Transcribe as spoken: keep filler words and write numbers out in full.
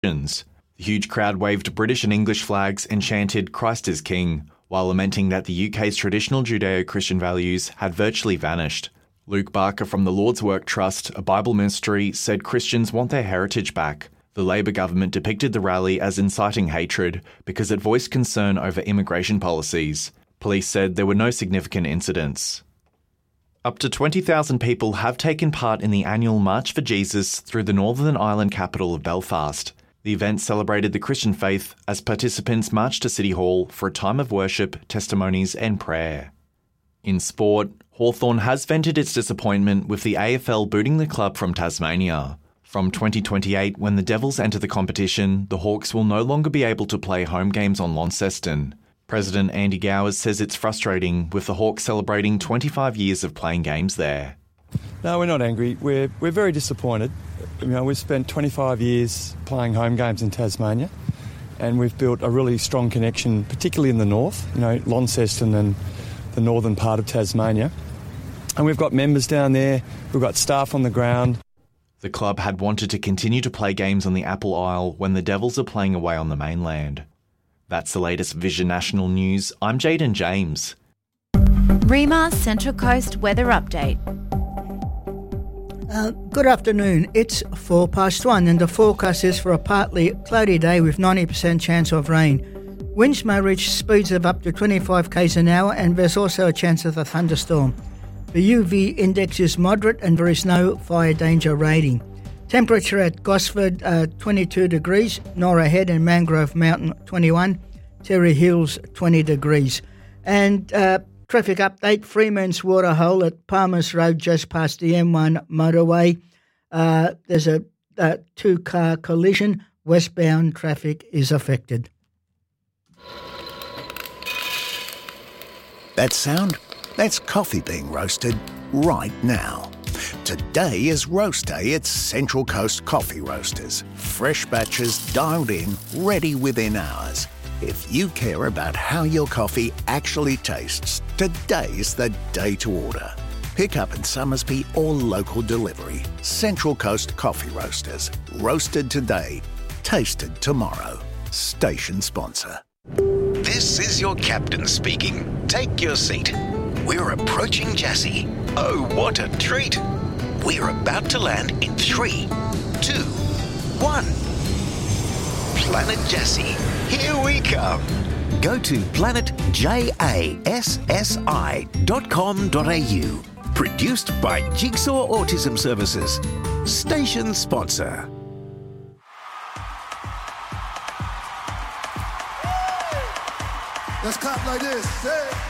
The huge crowd waved British and English flags and chanted "Christ is King," while lamenting that the U K's traditional Judeo-Christian values had virtually vanished. Luke Barker from the Lord's Work Trust, a Bible ministry, said Christians want their heritage back. The Labor government depicted the rally as inciting hatred because it voiced concern over immigration policies. Police said there were no significant incidents. Up to twenty thousand people have taken part in the annual March for Jesus through the Northern Ireland capital of Belfast. The event celebrated the Christian faith as participants marched to City Hall for a time of worship, testimonies and prayer. In sport, Hawthorn has vented its disappointment with the A F L booting the club from Tasmania. From twenty twenty-eight, when the Devils enter the competition, the Hawks will no longer be able to play home games on Launceston. President Andy Gowers says it's frustrating, with the Hawks celebrating twenty-five years of playing games there. No, we're not angry. We're we're very disappointed. You know, we've spent twenty-five years playing home games in Tasmania, and we've built a really strong connection, particularly in the north, you know, Launceston and the northern part of Tasmania. And we've got members down there, we've got staff on the ground. The club had wanted to continue to play games on the Apple Isle when the Devils are playing away on the mainland. That's the latest Vision National News. I'm Jaden James. REMA Central Coast Weather Update. Uh, good afternoon. It's four past one and the forecast is for a partly cloudy day with ninety percent chance of rain. Winds may reach speeds of up to twenty-five kilometres an hour and there's also a chance of a thunderstorm. The U V index is moderate and there is no fire danger rating. Temperature at Gosford, uh, twenty-two degrees, Norah Head and Mangrove Mountain, twenty-one, Terry Hills, twenty degrees. And uh, traffic update, Freeman's Waterhole at Palmers Road just past the M one motorway. Uh, there's a, a two-car collision. Westbound traffic is affected. That sound? That's coffee being roasted right now. Today is Roast Day at Central Coast Coffee Roasters. Fresh batches dialed in, ready within hours. If you care about how your coffee actually tastes, today's the day to order. Pick up in Summersby or local delivery. Central Coast Coffee Roasters. Roasted today, tasted tomorrow. Station sponsor. This is your captain speaking. Take your seat. We're approaching Jassy. Oh, what a treat. We're about to land in three, two, one. Planet Jassy, here we come. Go to planet jassi dot com dot a u. Produced by Jigsaw Autism Services. Station sponsor. Let's clap like this. Hey.